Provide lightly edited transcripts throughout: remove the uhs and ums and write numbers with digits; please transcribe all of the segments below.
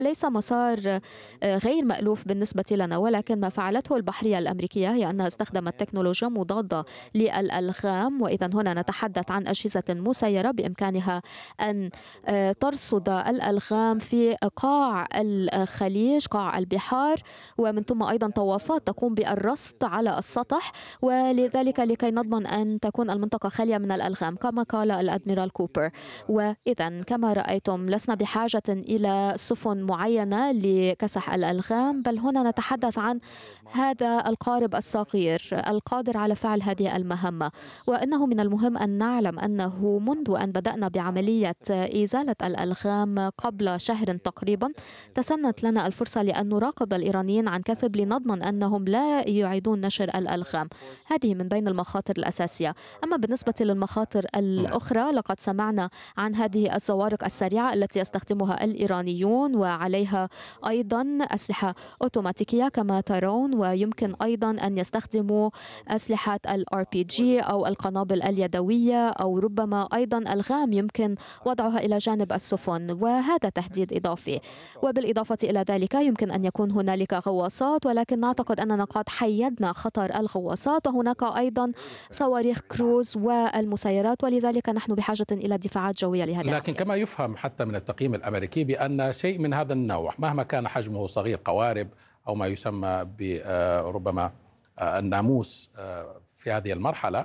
ليس مسار غير مألوف بالنسبة لنا، ولكن ما فعلته البحرية الأمريكية هي أنها استخدمت تكنولوجيا مضادة للألغام، وإذا هنا نتحدث عن أجهزة مسيرة بإمكانها أن ترصد الألغام في قاع الخليج، قاع البحار، ومن ثم أيضا طوافات تقوم بالرصد على السطح، ولذلك لكي نضمن أن تكون المنطقة خالية من الألغام كما قال الأدميرال كوبر. وإذا كما رأيتم لسنا بحاجة إلى سفن معينة لكسح الألغام، بل هنا نتحدث عن هذا القارب الصغير القادر على فعل هذه المهمة. وإنه من المهم أن نعلم أنه منذ أن بدأنا بعملية إزالة الألغام قبل شهر تقريبا، تسنت لنا الفرصة لأن نراقب الإيرانيين عن كثب لنضمن أنهم لا يعيدون نشر الألغام. هذه من بين المخاطر الأساسية. أما بالنسبة للمخاطر الأخرى، لقد سمعنا عن هذه الزوارق السريعة التي يستخدمها الإيرانيون، وعليها أيضا أسلحة أوتوماتيكية كما ترون، ويمكن أيضا أن يستخدموا أسلحة ال RPG أو القنابل اليدوية، أو ربما أيضا ألغام يمكن وضعها إلى جانب السفن، وهذا تهديد إضافي. وبالإضافة إلى ذلك يمكن أن يكون هنالك غواصات، ولكن نعتقد أننا قد حيدنا خطر الغواصات، وهناك أيضا صواريخ كروز والمسيرات، ولذلك نحن بحاجة إلى دفاعات جوية لهذه لكن العملية. كما يفهم حتى من التقييم الأمريكي بأن شيء من هذا النوع مهما كان حجمه صغير، قوارب أو ما يسمى بربما الناموس في هذه المرحلة،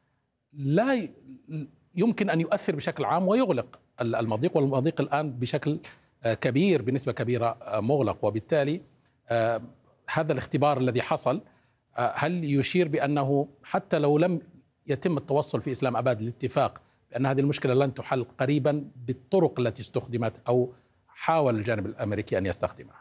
لا يمكن أن يؤثر بشكل عام ويغلق المضيق، والمضيق الآن بشكل كبير بنسبة كبيرة مغلق. وبالتالي هذا الاختبار الذي حصل هل يشير بأنه حتى لو لم يتم التوصل في إسلام أباد للاتفاق بأن هذه المشكلة لن تحل قريبا بالطرق التي استخدمت أو حاول الجانب الأمريكي أن يستخدمها؟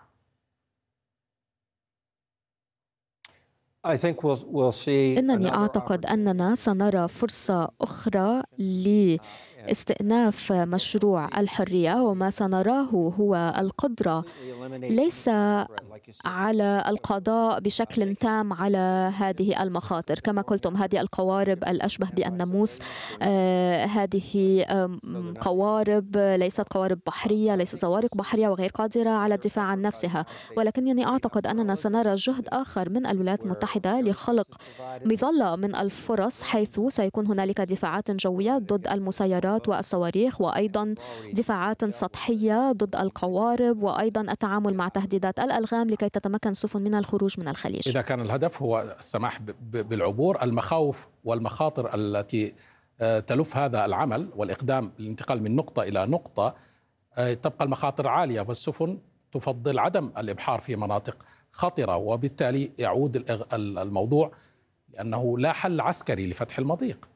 إنني أعتقد أننا سنرى فرصة أخرى لاستئناف مشروع الحرية، وما سنراه هو القدرة ليس على القضاء بشكل تام على هذه المخاطر. كما قلتم هذه القوارب الأشبه بالناموس، هذه قوارب ليست قوارب بحرية، ليست زوارق بحرية وغير قادرة على الدفاع عن نفسها، ولكنني أعتقد أننا سنرى جهد آخر من الولايات المتحدة لخلق مظلة من الفرص، حيث سيكون هنالك دفاعات جوية ضد المسيرات والصواريخ، وأيضا دفاعات سطحية ضد القوارب، وأيضا التعامل مع تهديدات الألغام لكي تتمكن السفن من الخروج من الخليج. إذا كان الهدف هو السماح بالعبور، المخاوف والمخاطر التي تلف هذا العمل والإقدام للانتقال من نقطة إلى نقطة تبقى المخاطر عالية، والسفن تفضل عدم الإبحار في مناطق خطرة، وبالتالي يعود الموضوع لأنه لا حل عسكري لفتح المضيق.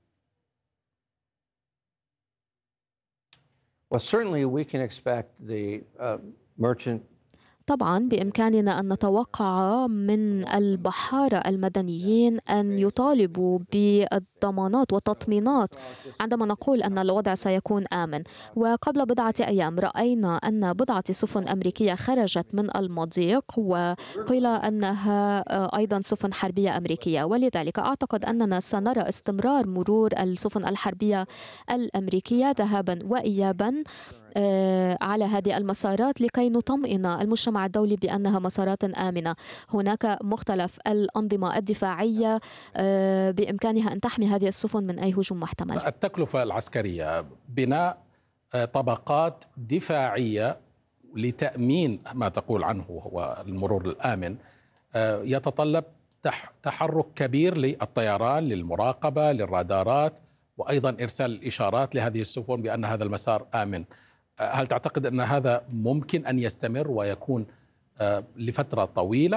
Well, certainly we can expect the merchant. طبعا بإمكاننا أن نتوقع من البحارة المدنيين أن يطالبوا بالضمانات والتطمينات عندما نقول أن الوضع سيكون آمن. وقبل بضعة أيام رأينا أن بضعة سفن أمريكية خرجت من المضيق، وقيل أنها أيضا سفن حربية أمريكية، ولذلك أعتقد أننا سنرى استمرار مرور السفن الحربية الأمريكية ذهابا وإيابا على هذه المسارات لكي نطمئن المجتمع الدولي بأنها مسارات آمنة. هناك مختلف الأنظمة الدفاعية بإمكانها أن تحمي هذه السفن من أي هجوم محتمل. التكلفة العسكرية بناء طبقات دفاعية لتأمين ما تقول عنه هو المرور الآمن يتطلب تحرك كبير للطيران، للمراقبة، للرادارات، وأيضا إرسال الإشارات لهذه السفن بأن هذا المسار آمن. هل تعتقد أن هذا ممكن أن يستمر ويكون لفترة طويلة؟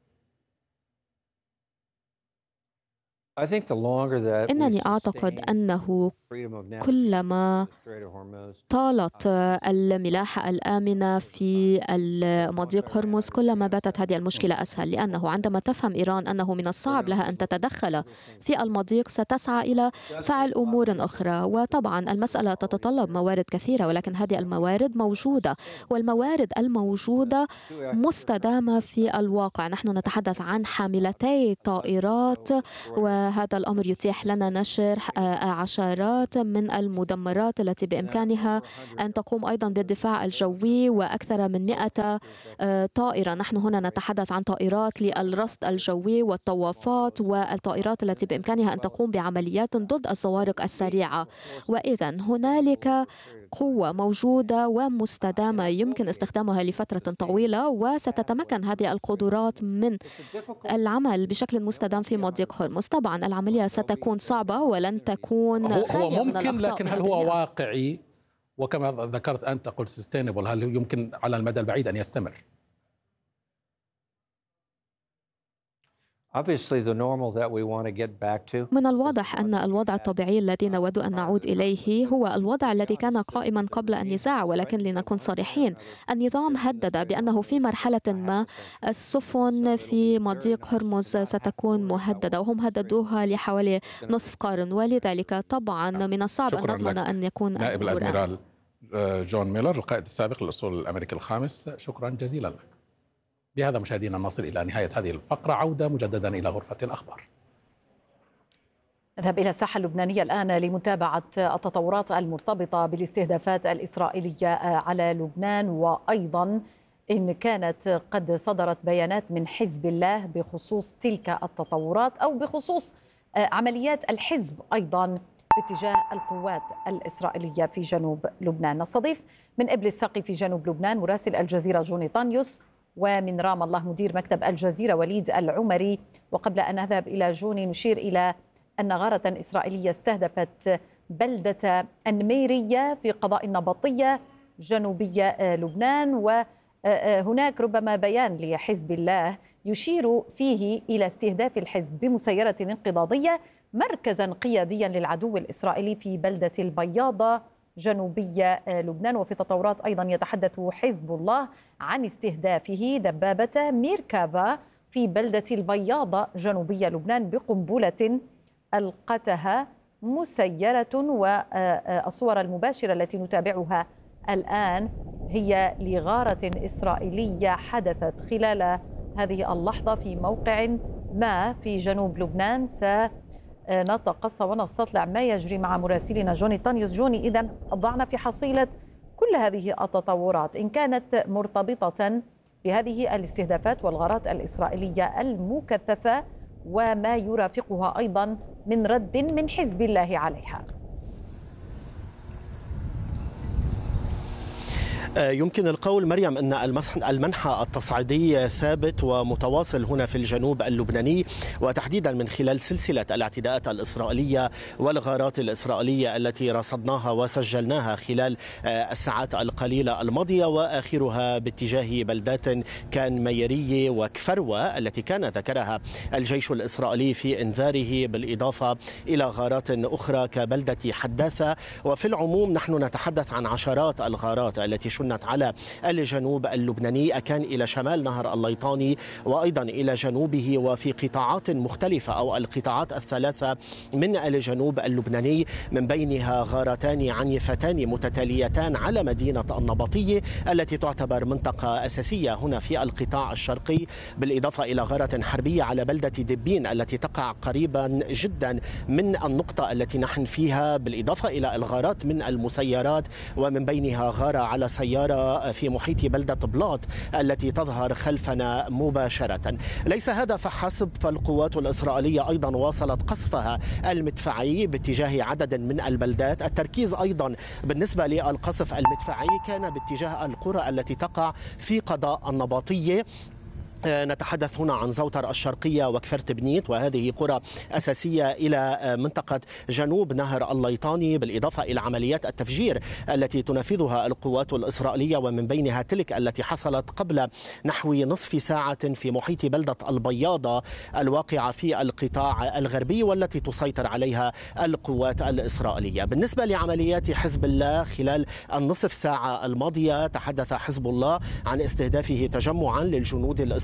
إنني أعتقد أنه كلما طالت الملاحة الآمنة في مضيق هرمز كلما باتت هذه المشكلة أسهل، لأنه عندما تفهم إيران أنه من الصعب لها أن تتدخل في المضيق ستسعى إلى فعل أمور أخرى. وطبعا المسألة تتطلب موارد كثيرة، ولكن هذه الموارد موجودة، والموارد الموجودة مستدامة في الواقع. نحن نتحدث عن حاملتي طائرات و هذا الأمر يتيح لنا نشر عشرات من المدمرات التي بإمكانها أن تقوم أيضا بالدفاع الجوي، وأكثر من 100 طائرة. نحن هنا نتحدث عن طائرات للرصد الجوي والطوافات والطائرات التي بإمكانها أن تقوم بعمليات ضد الزوارق السريعة. وإذا هنالك قوة موجودة ومستدامة يمكن استخدامها لفترة طويلة، وستتمكن هذه القدرات من العمل بشكل مستدام في مضيق هرمز. طبعا العملية ستكون صعبة ولن تكون هو من ممكن، الأخطاء لكن هل هو واقعي؟ وكما ذكرت أنت قلت sustainable، هل يمكن على المدى البعيد أن يستمر؟ من الواضح أن الوضع الطبيعي الذي نود أن نعود إليه هو الوضع الذي كان قائما قبل النزاع، ولكن لنكون صريحين، النظام هدد بأنه في مرحلة ما السفن في مضيق هرمز ستكون مهددة، وهم هددوها لحوالي نصف قرن، ولذلك طبعا من الصعب أن نضمن أن يكون نائب الأدميرال جون ميلر القائد السابق للأسطول الأمريكي الخامس، شكرا جزيلا لك. بهذا مشاهدينا نصل إلى نهاية هذه الفقرة. عودة مجددا إلى غرفة الأخبار. نذهب إلى الساحة اللبنانية الآن لمتابعة التطورات المرتبطة بالاستهدافات الإسرائيلية على لبنان، وأيضا إن كانت قد صدرت بيانات من حزب الله بخصوص تلك التطورات أو بخصوص عمليات الحزب أيضا في اتجاه القوات الإسرائيلية في جنوب لبنان. نستضيف من إبل الساقي في جنوب لبنان مراسل الجزيرة جوني طانيوس، ومن رام الله مدير مكتب الجزيرة وليد العمري. وقبل أن نذهب إلى جوني نشير إلى أن غارة إسرائيلية استهدفت بلدة النميرية في قضاء النبطية جنوبية لبنان، وهناك ربما بيان لحزب الله يشير فيه إلى استهداف الحزب بمسيرة انقضاضية مركزا قياديا للعدو الإسرائيلي في بلدة البياضة جنوبية لبنان. وفي تطورات أيضا يتحدث حزب الله عن استهدافه دبابة ميركافا في بلدة البياضة جنوبية لبنان بقنبلة ألقتها مسيرة. والصور المباشرة التي نتابعها الآن هي لغارة إسرائيلية حدثت خلال هذه اللحظة في موقع ما في جنوب لبنان. نتقصى ونستطلع ما يجري مع مراسلنا جوني طانيوس. جوني، إذن ضعنا في حصيلة كل هذه التطورات إن كانت مرتبطة بهذه الاستهدافات والغارات الإسرائيلية المكثفة وما يرافقها أيضا من رد من حزب الله عليها. يمكن القول مريم أن المنحى التصعيدي ثابت ومتواصل هنا في الجنوب اللبناني، وتحديدا من خلال سلسلة الاعتداءات الإسرائيلية والغارات الإسرائيلية التي رصدناها وسجلناها خلال الساعات القليلة الماضية، وآخرها باتجاه بلدات كان ميرية وكفروة التي كان ذكرها الجيش الإسرائيلي في إنذاره، بالإضافة إلى غارات أخرى كبلدة حداثة. وفي العموم نحن نتحدث عن عشرات الغارات التي شنت على الجنوب اللبناني، أكان إلى شمال نهر الليطاني وأيضا إلى جنوبه وفي قطاعات مختلفة أو القطاعات الثلاثة من الجنوب اللبناني، من بينها غارتان عنيفتان متتاليتان على مدينة النبطية التي تعتبر منطقة أساسية هنا في القطاع الشرقي، بالإضافة إلى غارة حربية على بلدة دبين التي تقع قريبا جدا من النقطة التي نحن فيها، بالإضافة إلى الغارات من المسيرات، ومن بينها غارة على سيارة في محيط بلدة بلاط التي تظهر خلفنا مباشرة. ليس هذا فحسب، فالقوات الإسرائيلية أيضا واصلت قصفها المدفعي باتجاه عدد من البلدات. التركيز أيضا بالنسبة للقصف المدفعي كان باتجاه القرى التي تقع في قضاء النبطية. نتحدث هنا عن زوتر الشرقية وكفرت بنيت، وهذه قرى أساسية إلى منطقة جنوب نهر الليطاني، بالإضافة إلى عمليات التفجير التي تنفذها القوات الإسرائيلية، ومن بينها تلك التي حصلت قبل نحو نصف ساعة في محيط بلدة البياضة الواقعة في القطاع الغربي والتي تسيطر عليها القوات الإسرائيلية. بالنسبة لعمليات حزب الله خلال النصف ساعة الماضية، تحدث حزب الله عن استهدافه تجمعا للجنود الإسرائيليين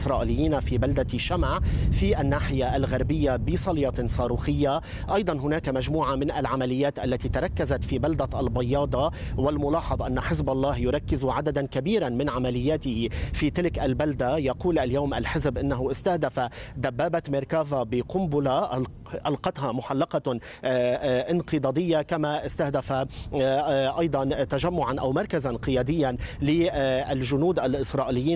الإسرائيليين في بلدة شمع في الناحية الغربية بصلية صاروخية. أيضا هناك مجموعة من العمليات التي تركزت في بلدة البياضة، والملاحظ أن حزب الله يركز عددا كبيرا من عملياته في تلك البلدة. يقول اليوم الحزب أنه استهدف دبابة ميركافا بقنبلة ألقتها محلقة انقضاضية، كما استهدف أيضا تجمعا أو مركزا قياديا للجنود الإسرائيليين